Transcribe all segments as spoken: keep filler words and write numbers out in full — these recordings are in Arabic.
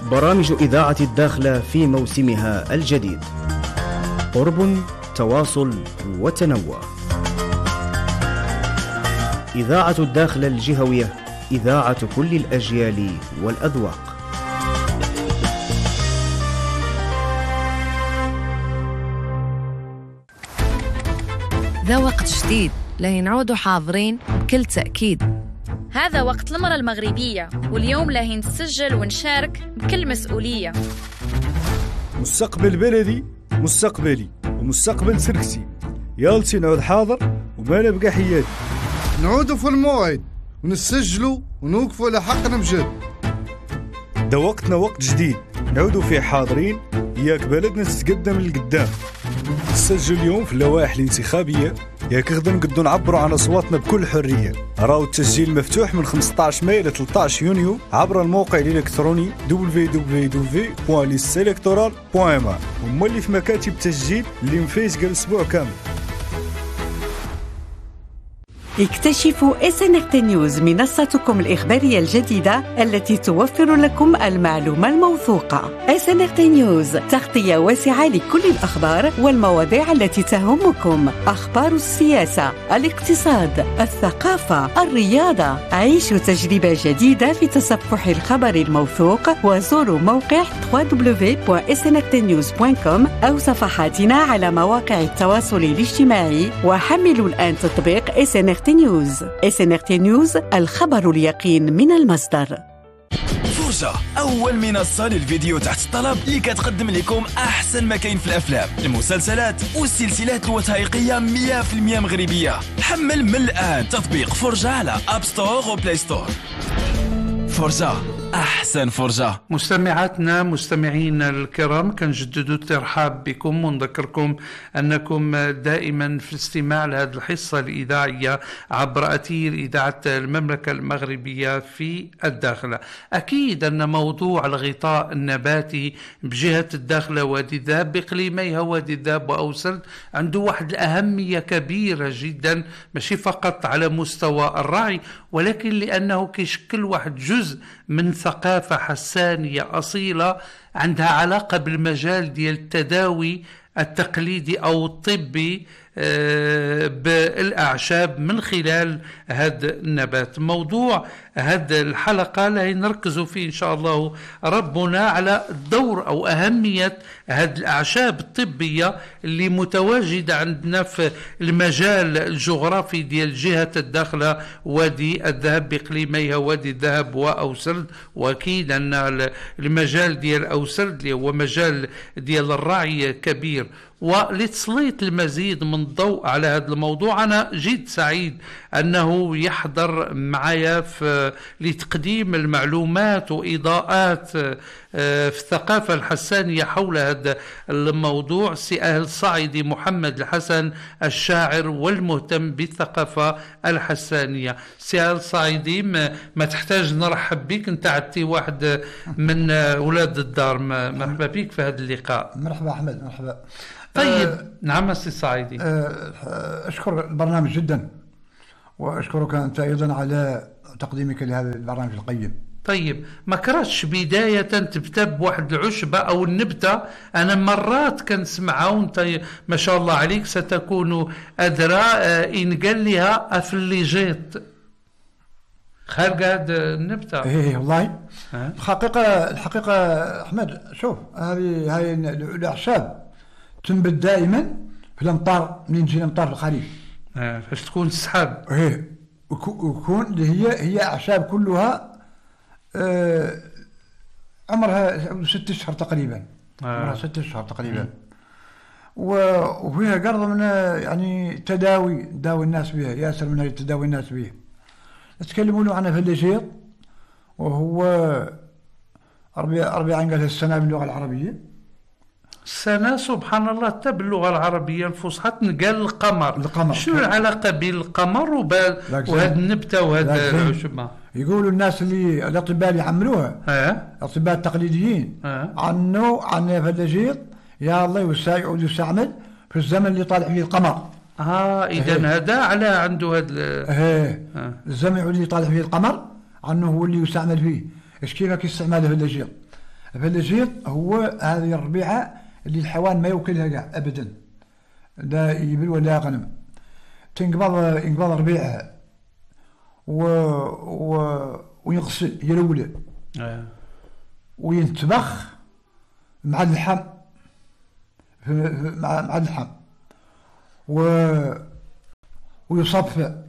برامج إذاعة الداخلة في موسمها الجديد. قرب، تواصل وتنوع. إذاعة الداخلة الجهوية، إذاعة كل الأجيال والأذواق. ذا وقت جديد لهي نعودوا حاضرين بكل تأكيد. هذا وقت المرأة المغربية، واليوم لهي نسجل ونشارك بكل مسؤولية. مستقبل بلدي، مستقبلي ومستقبل سركسي. يالتي نعود حاضر وما نبقى حياتي. نعودوا في الموعد ونسجلوا ونوقفوا على حقنا بجد. ده وقتنا وقت جديد نعودوا فيه حاضرين، ياك بلدنا تتقدم للقدام. نسجل اليوم في اللوائح الانتخابية، ياك غدا نقدروا نعبروا عن أصواتنا بكل حرية. راهو التسجيل مفتوح من خمسة عشر ماي إلى ثلاثة عشر يونيو عبر الموقع الإلكتروني دبليو دبليو دبليو بوان ليست إلكتورال بوان إم آر. وما اللي في مكاتب التسجيل اللي مفيش قال أسبوع كامل. اكتشفوا إس إن آر تي نيوز، منصتكم الإخبارية الجديدة التي توفر لكم المعلومة الموثوقة. إس إن آر تي نيوز تغطية واسعة لكل الأخبار والمواضيع التي تهمكم، أخبار السياسة، الاقتصاد، الثقافة، الرياضة. عيشوا تجربة جديدة في تصفح الخبر الموثوق، وزوروا موقع دبليو دبليو دبليو بوان إس إن آر تي نيوز بوان كوم أو صفحاتنا على مواقع التواصل الاجتماعي، وحملوا الآن تطبيق إس إن آر تي نيوز. إس إن آر تي نيوز، الخبر اليقين من المصدر. فرجة، أول منصة للفيديو تحت الطلب اللي كتقدم لكم أحسن ما كاين في الأفلام، المسلسلات والسلسلات الوثائقية مية بالمية مغربية. حمل من الآن تطبيق فرجة على أب ستور وبلاي ستور. فرجة، أحسن فرجة. مستمعاتنا مستمعينا الكرام، كنجددوا الترحاب بكم ونذكركم أنكم دائما في الاستماع لهذه الحصة الإذاعية عبر أثير إذاعة المملكة المغربية في الداخلة. أكيد أن موضوع الغطاء النباتي بجهة الداخلة وادي الذهب بإقليميها وادي الذهب وأوسرد عنده واحد الأهمية كبيرة جدا، ماشي فقط على مستوى الرعي، ولكن لأنه كيشكل واحد جزء من ثقافة حسانية أصيلة عندها علاقة بالمجال ديال التداوي التقليدي أو الطبي بالأعشاب من خلال هذا النبات. موضوع هذه الحلقة اللي نركز فيه إن شاء الله ربنا على الدور أو أهمية هذه الأعشاب الطبية اللي متواجدة عندنا في المجال الجغرافي ديال جهة الداخلة وادي الذهب بإقليميها وادي الذهب وأوسرد. وأكيد أن المجال ديال أوسرد اللي هو مجال ديال الرعي كبير. ولتسليط المزيد من الضوء على هذا الموضوع، أنا جد سعيد أنه يحضر معايا في لتقديم المعلومات وإضاءات في الثقافة الحسانية حول هذا الموضوع سي أهل صعيدي محمد الحسن، الشاعر والمهتم بالثقافة الحسانية. سي أهل صعيدي، ما, ما تحتاج نرحب بك، انت عدتي واحد من أولاد الدار. مرحبا بك في هذا اللقاء. مرحبا أحمد، مرحبا. طيب أه نعم سي صعيدي، أه أشكر البرنامج جدا، وأشكرك أنت أيضا على تقديمك لهذا البرنامج القيم. طيب، ما كرهتش بداية تبدأ بواحد العشبة أو النبتة؟ أنا مرات كنسمعها وأنت ما شاء الله عليك ستكون أدرى، إن قال لها أفليجيت خارجة هذه النبتة. إيه والله. الحقيقة الحقيقة أحمد، شوف، هذه هاي الأعشاب تنبت دائما في الأمطار، منين تجي الأمطار في الخريف. آه، فاش تكون السحاب. إيه، ويكون هي هي أعشاب كلها آه عمرها ست أشهر تقريبا. آه. عمرها ست أشهر تقريبا. وفيها قرض من يعني تداوي تداوي الناس بها، ياسر منها تداوي الناس بها. يتكلمون عنها في الليجير، وهو أربع أربع عنقلها السنة باللغة العربية. سنة سبحان الله، حتى باللغة العربية الفصحى تنقال القمر. القمر. شنو العلاقة بين القمر وهذه النبتة وهذا العشبة؟ يقولوا الناس اللي الأطباء اللي عملوها، الأطباء التقليديين، عنه عن فلاجيط يا الله يوسع يعود يستعمل في الزمن اللي طالع فيه القمر. اه اذا هذا على عنده هذا ايه الزمن اللي طالع فيه القمر عنه هو اللي يستعمل فيه. ايش كيف استعماله في اللجيط؟ فالجيط هو هذه الربيعة اللي الحيوان ما يوكلها كاع أبدا، لا يبل ولا غنم. تنقبض ينقبض ربيعها و... و... ويغسل هي الأولى آه. وينتبخ مع اللحم مع مع اللحم و... ويصفى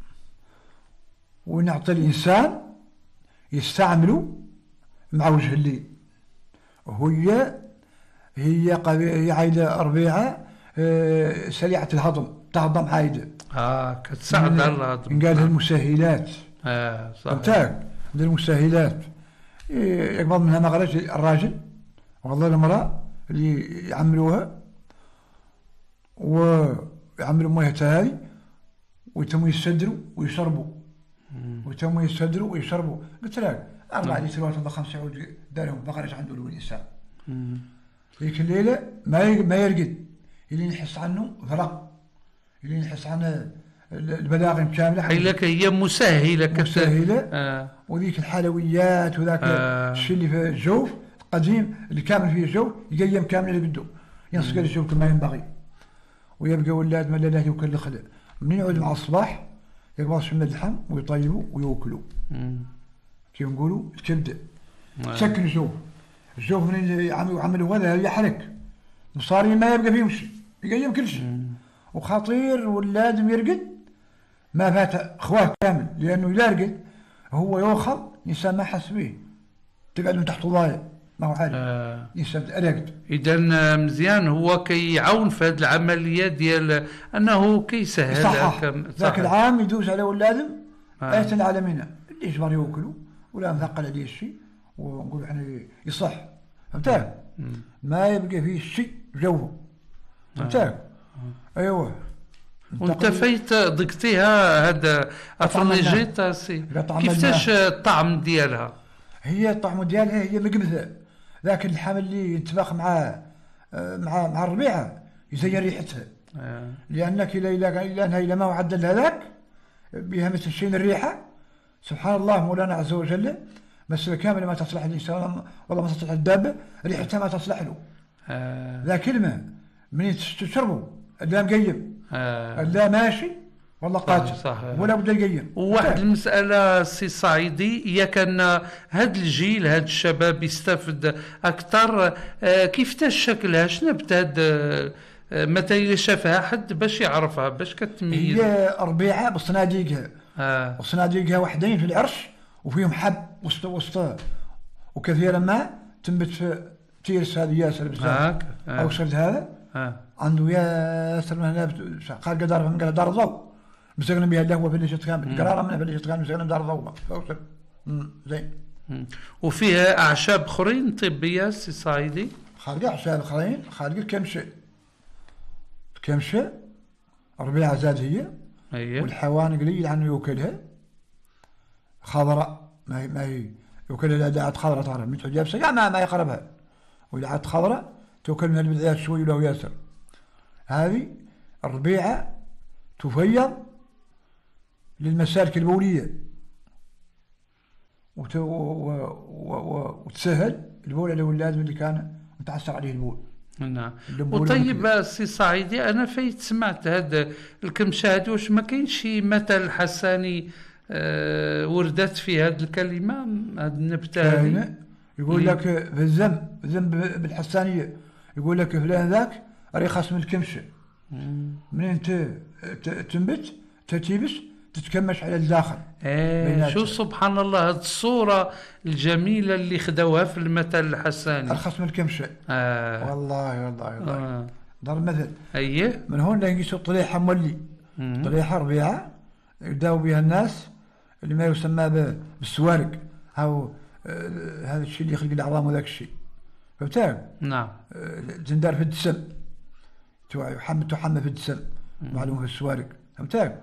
ونعطي الإنسان يستعمله مع وجه الليل. وهي هي هي عايدة ربيعة آه سريعة الهضم، تهضم عايدة اه كتساعد على الهضم. قال المسهلات اه صحيح فهمتك، المسهلات يقبض منها مغرج الراجل والله المرأة اللي يعملوها ويعملوا مويه هاي ويتموا يستدروا ويشربوا ويتموا يستدروا ويشربوا. قلت لك أربع لترات ولا خمسة يعود دارهم مغرج عنده الإنسان. ذيك الليلة ما ما يرقد اللي نحس عنه فرق، اللي نحس عنه البلاغم كاملة. حي لك هي مسهلة مسهلة آه. وذيك الحلويات وذاك آه. الشيء اللي في الجوف القديم اللي كامل فيه الجوف يقيم كامل اللي بده ينسقل الجوف كما ينبغي، ويبقى ولاد ما لا يوكل الخلق. منين يعود مع الصباح يقبض شمال اللحم ويطيبوا ويوكلوا كيف نقولوا الكبدة سكن الجوف. الجوف من عملوا هذا يحرق مصاري ما يبقى فيه شيء يقيم كل شيء. وخطير ولازم يرقد ما فات خواه كامل، لأنه إذا رقد هو يوخر إنسان ما حس به تقعد من تحت ضايع ما هو عارف آه. إنسان رقد. إذا مزيان هو كيعاون في هذه العملية ديال أنه كيسهل ذاك العام يدوز على ولادهم آه. آية العالمين اللي يجبر يوكلوا ولا مثقل عليه الشيء ونقول احنا يصح فهمتك ما يبقى فيه شيء جوه فهمتك آه. ايوه. وانت فايت ضقتيها هذا افرنجيت سي كيفاش الطعم ديالها؟ هي الطعم ديالها هي مقبثه، لكن اللحم اللي ينتبخ مع مع مع الربيعه يزين ريحتها آه. لانك الى الى لانها الى ما عدل هذاك بها مثل شيء الريحه سبحان الله مولانا عز وجل مسألة كاملة ما تصلح الإنسان والله ما تصلح الدابة ريحتها ما تصلح له آه. ذا كلمة من تشربوا لا مقيم آه. لا ماشي والله قاتل ولا بد يقيم. وواحد المسألة سي صعيدي هي كان هذا الجيل هذا الشباب يستفد أكثر آه كيف شكلها شنبت هذا متى إذا شافها حد باش يعرفها باش كتميز؟ هي ربيعة بصناديقها آه. وصناديقها وحدين في العرش وفيهم حب وسط وسط وكثيرا ما تنبت في تيرس هذه ياسر بزاف آه. او سرد هذا آه. عنده ياسر من هنا قال قدر من قال دار الضوء مسكنا بها اللي هو في اللي كامل قراره من في اللي كامل مسكنا دار الضوء زين. وفيها اعشاب اخرين طبيه سي صايدي؟ خالق اعشاب اخرين خالق الكمشه الكمشه ربيعه زاد هي أيه. والحيوان قليل عنه يوكلها خضراء ما هي ما هي يوكلها الاداءات خضراء تعرف من تجاب سجع ما ما يقربها والاداءات خضراء توكل من البدايات شوي له ياسر. هذه الربيعه تفيض للمسالك البوليه وت... و... و... و... وتسهل البول على الاولاد اللي كان متعسر عليه البول. نعم. وطيب سي صعيدي انا فايت سمعت هذا الكمشه هذه واش ما كاينش شي مثل حساني آه وردت في هذه الكلمه هذه النبته هذه يقول لك في الذنب ذنب بالحسانيه يقول لك فلان ذاك رخص من الكمشه منين تنبت تتيبس تتكمش على الداخل. ايه شو سبحان الله هذه الصوره الجميله اللي خدوها في المثل الحساني ارخص من الكمشه آه. والله والله والله آه. ضرب مثل ايه من هون نقيسوا طليحه مولي طليحه ربيعه يداووا بها الناس اللي ما يسمى بالسوارق او آه هذا الشيء اللي يخلق العظام وذاك الشيء فهمت؟ نعم آه زندار في الدسم تحمى تحمى في الدسم معلوم في السوارق فهمت؟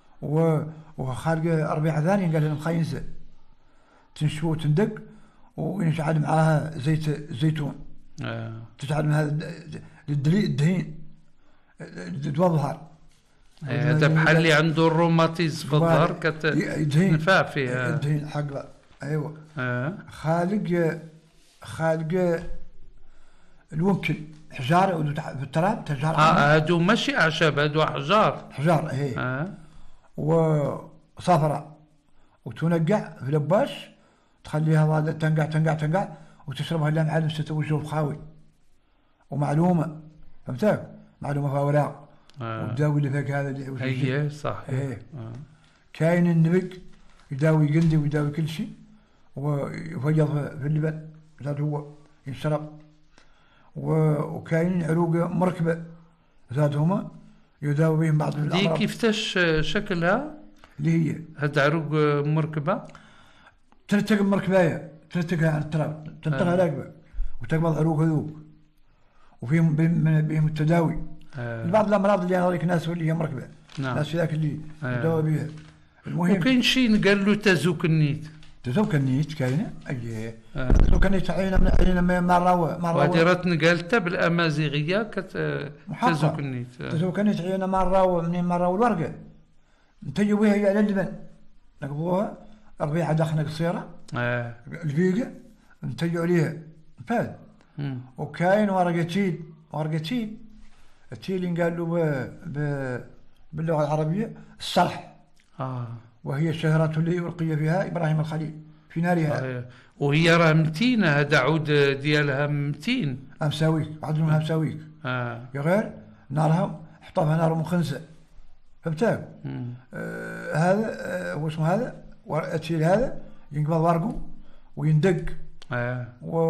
وخارج أربعة ثانية قال لهم خاينسة تنشفو وتندق وينجعل معاها زيت زيتون آه. تجعل من هذا الدهين تظهر هذا بحال اللي عنده الروماتيز في الظهر كتنفع فيها الدهين حق ايوه آه. خالق خالق الوكل حجار في التراب تجار. اه هادو ماشي اعشاب، هادو احجار. حجار هي. آه. وصفراء وتنقع في لباش تخليها تنقع تنقع تنقع وتشربها لين عالم ستوجه خاوي. ومعلومه فهمتك؟ معلومه في اوراق. آه. وتداوي اللي فيك هذا اللي هي صح. ايه آه. كاين النبق يداوي قندي ويداوي كل شيء ويفيض في اللبن زاد هو يشرب. وكاين عروق مركبه زاد هما يداوي بهم بعض الامراض. دي كيفتاش شكلها؟ اللي هي هاد عروق مركبه تنتقب مركبايه تنتقها على التراب تنتقها آه. راكبه وتقبض عروق هذوك وفيهم بهم التداوي. آه. بعض الامراض اللي انا اوريك ناس اللي هي مركبه. نعم. ناس ذاك اللي آه. يداوي بها. المهم وكاين شي قال له تزوك النيت. تزوك النيت كاينه اييه. آه. تزوك النيت عينا من عينا مره مره وهذه راه تنقالتها بالامازيغيه كت تزوك النيت. آه. تزوك النيت عينا مره منين مره والورقه نتجوا بها هي على اللبن نقبوها ربيعه داخله قصيره. اه الفيقه نتجوا عليها فهد. وكاين ورقه تيل ورقه تيل التيل ينقال له ب باللغه العربيه الصلح. اه وهي الشجرة اللي ألقي فيها إبراهيم الخليل في نارها. آه. وهي راه متينة، هذا عود ديالها متين. أمساويك واحد منها أمساويك. اه يا غير نارها حطها نار مخنسة فهمتك؟ آه هذا آه هو اسمه هذا التيل هذا ينقبض ورقه ويندق. اه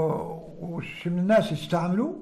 وش من الناس يستعملوا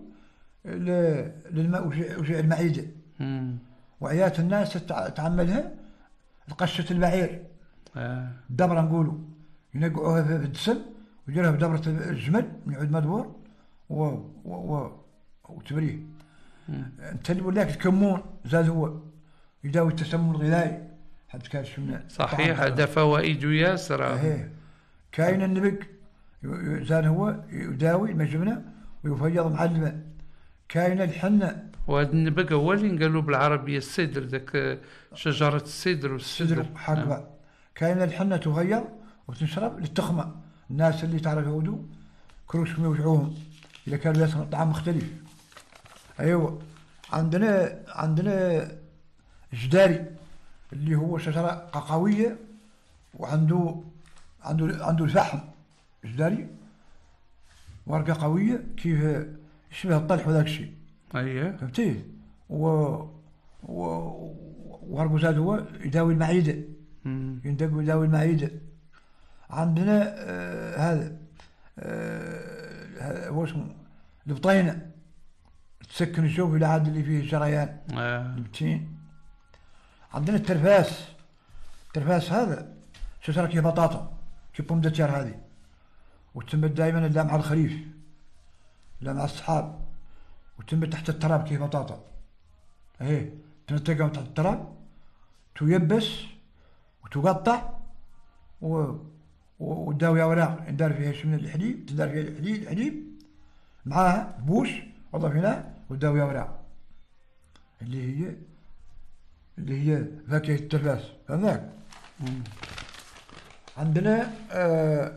للماء وشيء المعدة. وعيات الناس تعملها قشة البعير. آه. دبرة نقولوا ينقعوها في الدسم ويجرها بدبرة الجمل من عود مدبور و و و وتبريه. نتلبوا لك الكمون زاد هو يداوي التسمم الغذائي حد كان شمنا. صحيح هذا فوائد ياسر. اه كاين النبق زاد هو يداوي المجبنة ويفيض مع الماء. كاين الحنة وهذا النبق هو اللي قالوا بالعربيه السدر ذاك شجره السدر والسدر حقبه. آه. كاين الحنه تغير وتنشرب للتخمه. الناس اللي تعرف يهودوا كروشهم يوجعوهم اذا كانوا ياكلون طعام مختلف. ايوه عندنا عندنا جداري اللي هو شجره قويه وعنده عنده عنده الفحم. جداري ورقه قويه كيف يشبه الطلح وذاك الشيء. اييه فهمتيه؟ و و ورقه زاد هو يداوي المعده. يندق ويداوي المعده. عندنا آه هذا آه هو اسمه البطينه تسكن الجو الى عاد اللي فيه الجريان. آه. البتين. عندنا الترفاس. الترفاس هذا شجره كيف بطاطا كيف بومدتير هذه وتنبت دائما لا مع الخريف لا مع الصحاب وتنبت تحت التراب كيف بطاطا. اهي تنتقم تحت التراب تيبس وتقطع و وتداوي اوراق ندار فيها شي من الحليب تدار فيها الحليب الحليب معاها بوش والله هنا وتداوي اوراق اللي هي اللي هي فاكهه الترفاس هذاك. عندنا آه